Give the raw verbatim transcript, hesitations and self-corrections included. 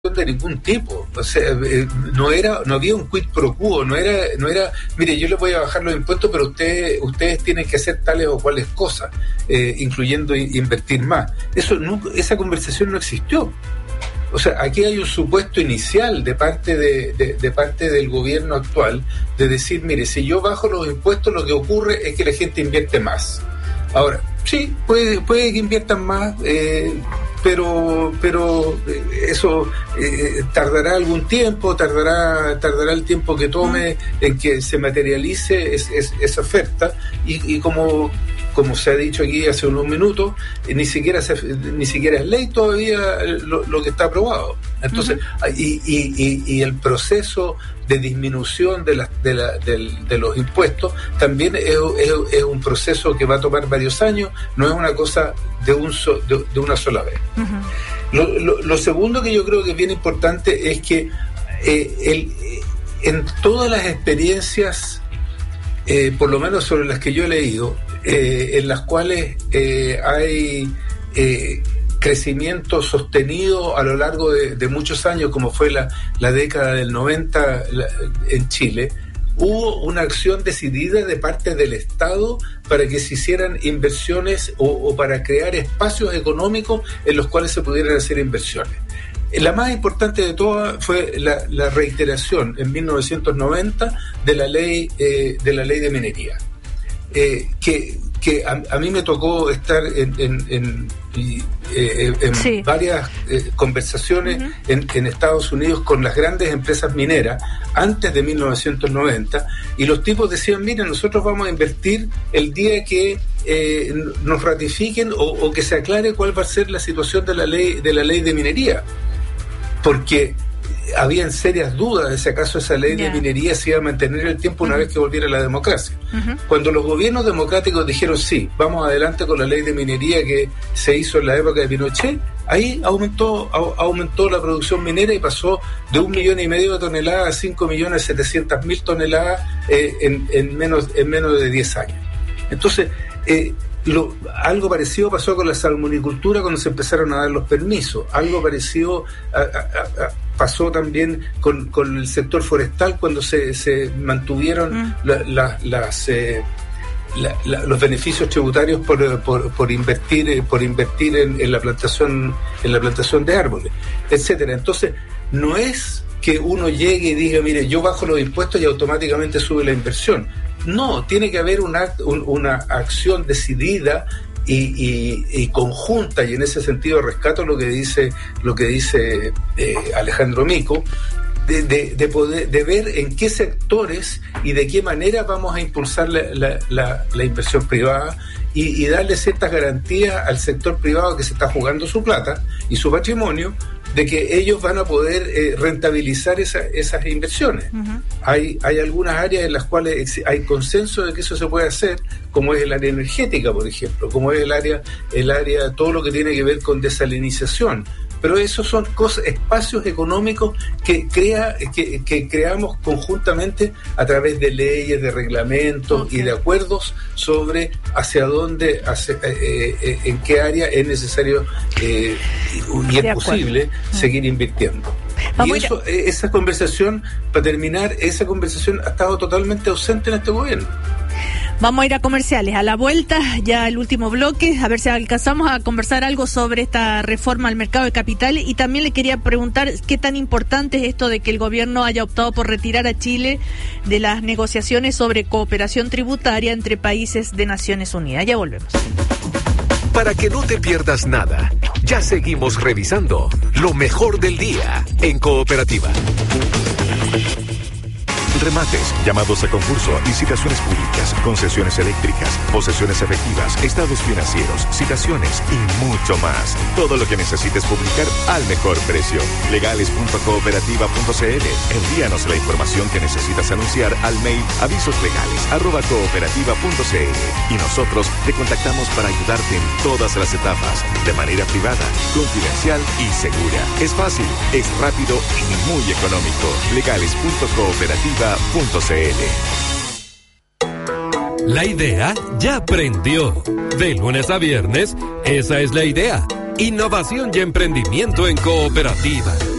de ningún tipo. O sea, eh, no era, no había un quid pro quo, no era, no era, mire, yo les voy a bajar los impuestos, pero ustedes, ustedes tienen que hacer tales o cuales cosas, eh, incluyendo invertir más. Eso nunca, esa conversación no existió. O sea, aquí hay un supuesto inicial de parte de, de, de parte del gobierno actual de decir, mire, si yo bajo los impuestos, lo que ocurre es que la gente invierte más. Ahora, sí, puede, puede que inviertan más, eh, pero pero eso eh, tardará algún tiempo, tardará tardará el tiempo que tome en que se materialice es, es, esa oferta y, y como como se ha dicho aquí hace unos minutos, eh, ni siquiera se, ni siquiera es ley todavía lo, lo que está aprobado. Entonces, uh-huh. y, y, y, y el proceso de disminución de, la, de, la, de, de los impuestos también es, es, es un proceso que va a tomar varios años, no es una cosa de, un so, de, de una sola vez. Uh-huh. Lo, lo, lo segundo que yo creo que es bien importante es que eh, el, en todas las experiencias, eh, por lo menos sobre las que yo he leído, Eh, en las cuales eh, hay eh, crecimiento sostenido a lo largo de, de muchos años, como fue la, la década del noventa la, en Chile, hubo una acción decidida de parte del Estado para que se hicieran inversiones o, o para crear espacios económicos en los cuales se pudieran hacer inversiones. La más importante de todas fue la, la reiteración en mil novecientos noventa de la ley eh, de la ley de minería. Eh, que, que a, a mí me tocó estar en, en, en, eh, en sí. varias eh, conversaciones uh-huh. en, en Estados Unidos con las grandes empresas mineras antes de mil novecientos noventa, y los tipos decían, miren, nosotros vamos a invertir el día que eh, nos ratifiquen o, o que se aclare cuál va a ser la situación de la ley de la ley de minería, porque habían serias dudas de si acaso esa ley yeah. de minería se iba a mantener el tiempo una uh-huh. vez que volviera la democracia. Uh-huh. Cuando los gobiernos democráticos dijeron sí, vamos adelante con la ley de minería que se hizo en la época de Pinochet, ahí aumentó a, aumentó la producción minera y pasó de un millón y medio de toneladas a cinco millones setecientas mil toneladas eh, en, en menos en menos de diez años. Entonces, eh, Lo, algo parecido pasó con la salmonicultura cuando se empezaron a dar los permisos. Algo parecido a, a, a, pasó también con, con el sector forestal cuando se, se mantuvieron mm. la, la, las, eh, la, la, los beneficios tributarios por, por, por invertir por invertir en, en la plantación en la plantación de árboles, etcétera. Entonces, no es que uno llegue y diga, mire, yo bajo los impuestos y automáticamente sube la inversión. No, tiene que haber una, un, una acción decidida y, y, y conjunta, y en ese sentido rescato lo que dice lo que dice eh, Alejandro Mico, de, de, de poder de ver en qué sectores y de qué manera vamos a impulsar la, la, la, la inversión privada y, y darle ciertas garantías al sector privado que se está jugando su plata y su patrimonio, de que ellos van a poder eh, rentabilizar esa, esas inversiones. Uh-huh. Hay, hay algunas áreas en las cuales hay consenso de que eso se puede hacer, como es el área energética, por ejemplo, como es el área, el área, todo lo que tiene que ver con desalinización. Pero esos son cosas, espacios económicos que crea, que, que creamos conjuntamente a través de leyes, de reglamentos okay. y de acuerdos sobre hacia dónde, hacia, eh, eh, en qué área es necesario eh, y es posible seguir invirtiendo. Vamos y eso, a... esa conversación, para terminar, esa conversación ha estado totalmente ausente en este gobierno. Vamos a ir a comerciales. A la vuelta, ya el último bloque, a ver si alcanzamos a conversar algo sobre esta reforma al mercado de capitales. Y también le quería preguntar qué tan importante es esto de que el gobierno haya optado por retirar a Chile de las negociaciones sobre cooperación tributaria entre países de Naciones Unidas. Ya volvemos. Para que no te pierdas nada, ya seguimos revisando lo mejor del día en Cooperativa. Remates, llamados a concurso, licitaciones públicas, concesiones eléctricas, posesiones efectivas, estados financieros, citaciones y mucho más. Todo lo que necesites publicar al mejor precio. legales punto cooperativa punto c l. Envíanos la información que necesitas anunciar al mail avisoslegales arroba cooperativa punto c l y nosotros te contactamos para ayudarte en todas las etapas, de manera privada, confidencial y segura. Es fácil, es rápido y muy económico. legales punto cooperativa punto c l. La idea ya prendió. De lunes a viernes, esa es la idea. Innovación y emprendimiento en Cooperativa.